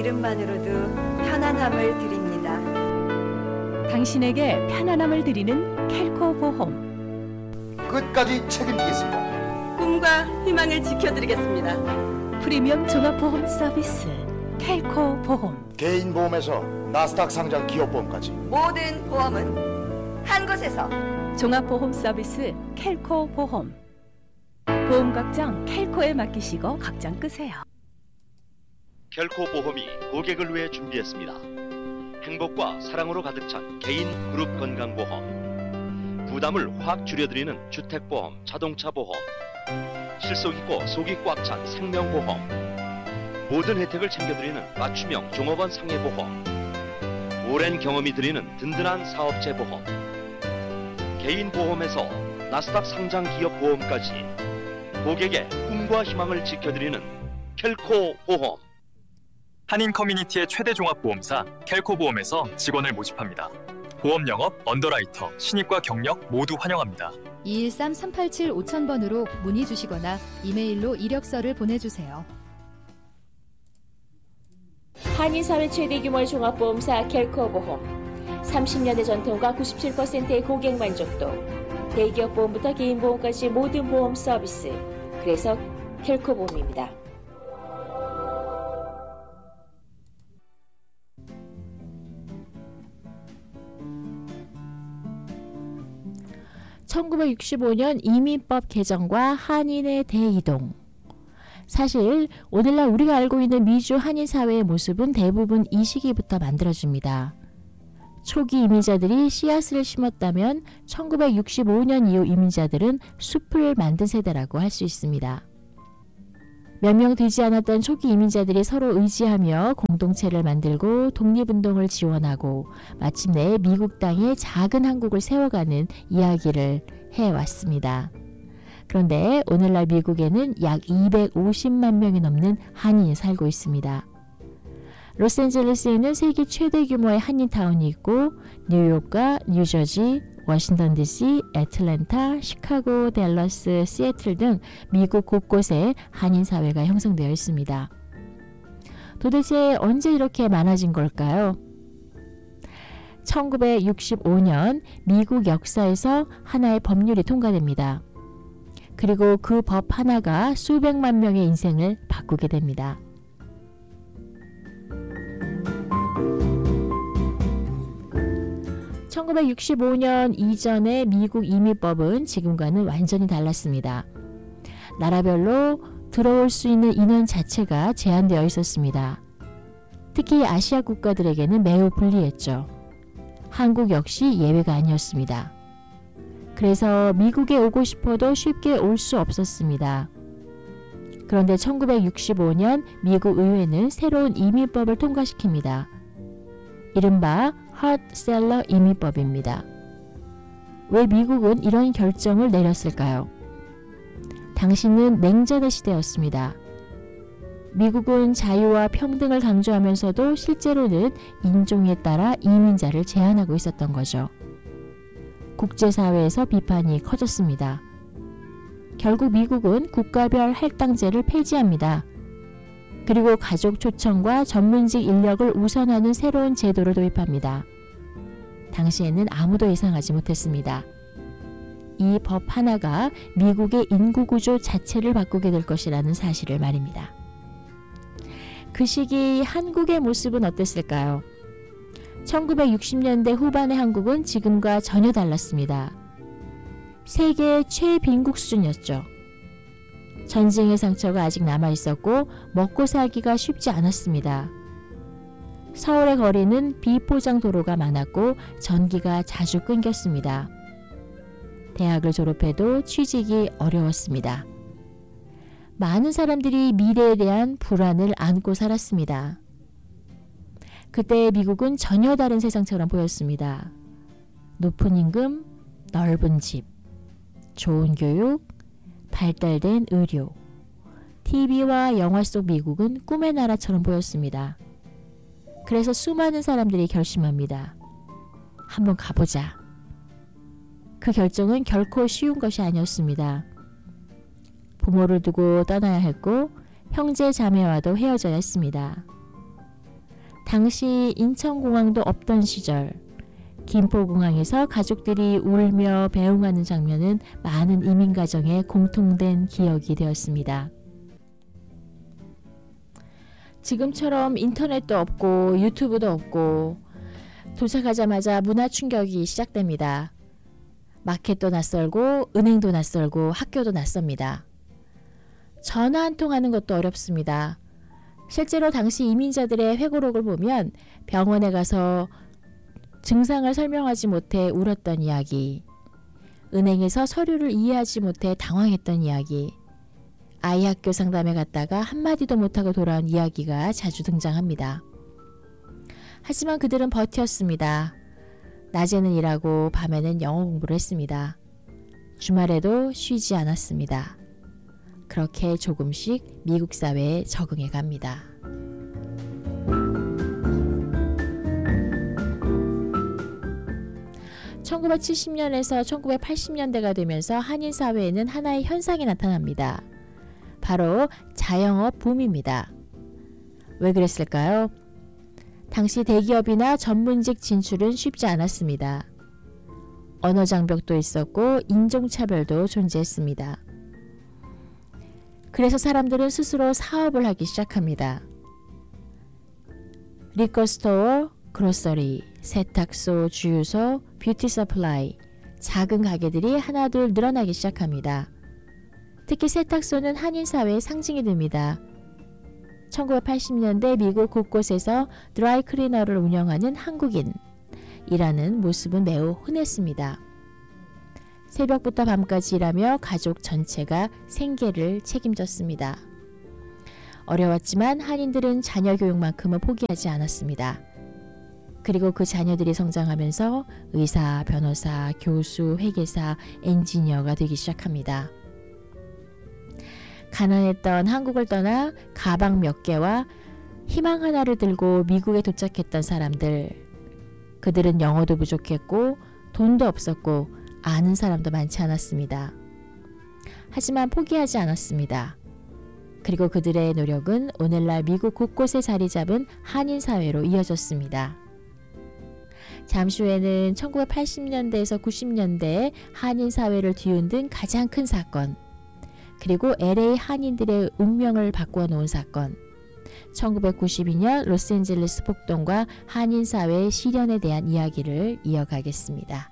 이름만으로도 편안함을 드립니다. 당신에게 편안함을 드리는 켈코 보험. 끝까지 책임지겠습니다. 꿈과 희망을 지켜드리겠습니다. 프리미엄 종합보험 서비스 켈코 보험. 개인 보험에서 나스닥 상장 기업보험까지 모든 보험은 한 곳에서. 종합보험 서비스 켈코 보험. 보험 걱정 켈코에 맡기시고 걱정 끄세요. 켈코 보험이 고객을 위해 준비했습니다. 행복과 사랑으로 가득 찬 개인 그룹 건강보험, 부담을 확 줄여드리는 주택보험, 자동차보험, 실속 있고 속이 꽉 찬 생명보험, 모든 혜택을 챙겨드리는 맞춤형 종업원 상해보험, 오랜 경험이 드리는 든든한 사업체보험, 개인 보험에서 나스닥 상장 기업 보험까지 고객의 꿈과 희망을 지켜드리는 켈코 보험. 한인 커뮤니티의 최대 종합보험사 켈코보험에서 직원을 모집합니다. 보험 영업, 언더라이터, 신입과 경력 모두 환영합니다. 213-387-5000번으로 문의 주시거나 이메일로 이력서를 보내주세요. 한인사회 최대 규모의 종합보험사 켈코보험. 30년의 전통과 97%의 고객 만족도. 대기업 보험부터 개인 보험까지 모든 보험 서비스. 그래서 켈코보험입니다. (1965년) 이민법 개정과 한인의 대이동. 사실 오늘날 우리가 알고 있는 미주 한인 사회의 모습은 대부분 이 시기부터 만들어집니다. 초기 이민자들이 씨앗을 심었다면 1965년 이후 이민자들은 숲을 만든 세대라고 할 수 있습니다. 몇 명 되지 않았던 초기 이민자들이 서로 의지하며 공동체를 만들고 독립운동을 지원하고 마침내 미국 땅에 작은 한국을 세워가는 이야기를 해왔습니다. 그런데 오늘날 미국에는 약 250만 명이 넘는 한인이 살고 있습니다. 로스앤젤레스에는 세계 최대 규모의 한인타운이 있고 뉴욕과 뉴저지, 워싱턴 DC, 애틀랜타, 시카고, 댈러스, 시애틀 등 미국 곳곳에 한인 사회가 형성되어 있습니다. 도대체 언제 이렇게 많아진 걸까요? 1965년 미국 역사에서 하나의 법률이 통과됩니다. 그리고 그 법 하나가 수백만 명의 인생을 바꾸게 됩니다. (1965년) 이전의 미국 이민법은 지금과는 완전히 달랐습니다. 나라별로 들어올 수 있는 인원 자체가 제한되어 있었습니다. 특히 아시아 국가들에게는 매우 불리했죠. 한국 역시 예외가 아니었습니다. 그래서 미국에 오고 싶어도 쉽게 올 수 없었습니다. 그런데 1965년 미국 의회는 새로운 이민법을 통과시킵니다. 이른바 핫셀러 이민법입니다. 왜 미국은 이런 결정을 내렸을까요? 당시는 냉전의 시대였습니다. 미국은 자유와 평등을 강조하면서도 실제로는 인종에 따라 이민자를 제한하고 있었던 거죠. 국제사회에서 비판이 커졌습니다. 결국 미국은 국가별 할당제를 폐지합니다. 그리고 가족 초청과 전문직 인력을 우선하는 새로운 제도를 도입합니다. 당시에는 아무도 예상하지 못했습니다. 이 법 하나가 미국의 인구구조 자체를 바꾸게 될 것이라는 사실을 말입니다. 그 시기 한국의 모습은 어땠을까요? 1960년대 후반의 한국은 지금과 전혀 달랐습니다. 세계 최빈국 수준이었죠. 전쟁의 상처가 아직 남아있었고 먹고 살기가 쉽지 않았습니다. 서울의 거리는 비포장 도로가 많았고 전기가 자주 끊겼습니다. 대학을 졸업해도 취직이 어려웠습니다. 많은 사람들이 미래에 대한 불안을 안고 살았습니다. 그때 미국은 전혀 다른 세상처럼 보였습니다. 높은 임금, 넓은 집, 좋은 교육, 발달된 의료, TV와 영화 속 미국은 꿈의 나라처럼 보였습니다. 그래서 수많은 사람들이 결심합니다. 한번 가보자. 그 결정은 결코 쉬운 것이 아니었습니다. 부모를 두고 떠나야 했고 형제 자매와도 헤어져야 했습니다. 당시 인천공항도 없던 시절 김포공항에서 가족들이 울며 배웅하는 장면은 많은 이민 가정의 공통된 기억이 되었습니다. 지금처럼 인터넷도 없고 유튜브도 없고 도착하자마자 문화 충격이 시작됩니다. 마켓도 낯설고 은행도 낯설고 학교도 낯섭니다. 전화 한 통 하는 것도 어렵습니다. 실제로 당시 이민자들의 회고록을 보면 병원에 가서 증상을 설명하지 못해 울었던 이야기, 은행에서 서류를 이해하지 못해 당황했던 이야기, 아이 학교 상담에 갔다가 한마디도 못하고 돌아온 이야기가 자주 등장합니다. 하지만 그들은 버텼습니다. 낮에는 일하고 밤에는 영어 공부를 했습니다. 주말에도 쉬지 않았습니다. 그렇게 조금씩 미국 사회에 적응해 갑니다. (1970년에서) (1980년대가) 되면서 한인 사회에는 하나의 현상이 나타납니다. 바로 자영업 붐입니다. 왜 그랬을까요? 당시 대기업이나 전문직 진출은 쉽지 않았습니다. 언어 장벽도 있었고 인종차별도 존재했습니다. 그래서 사람들은 스스로 사업을 하기 시작합니다. 리커스토어, 그로서리, 세탁소, 주유소, 뷰티 서플라이, 작은 가게들이 하나둘 늘어나기 시작합니다. 특히 세탁소는 한인 사회의 상징이 됩니다. 1980년대 미국 곳곳에서 드라이 클리너를 운영하는 한국인이라는 모습은 매우 흔했습니다. 새벽부터 밤까지 일하며 가족 전체가 생계를 책임졌습니다. 어려웠지만 한인들은 자녀 교육만큼은 포기하지 않았습니다. 그리고 그 자녀들이 성장하면서 의사, 변호사, 교수, 회계사, 엔지니어가 되기 시작합니다. 가난했던 한국을 떠나 가방 몇 개와 희망 하나를 들고 미국에 도착했던 사람들. 그들은 영어도 부족했고 돈도 없었고 아는 사람도 많지 않았습니다. 하지만 포기하지 않았습니다. 그리고 그들의 노력은 오늘날 미국 곳곳에 자리 잡은 한인 사회로 이어졌습니다. 잠시 후에는 1980년대에서 90년대에 한인 사회를 뒤흔든 가장 큰 사건, 그리고 LA 한인들의 운명을 바꾸어 놓은 사건, 1992년 로스앤젤레스 폭동과 한인 사회의 시련에 대한 이야기를 이어가겠습니다.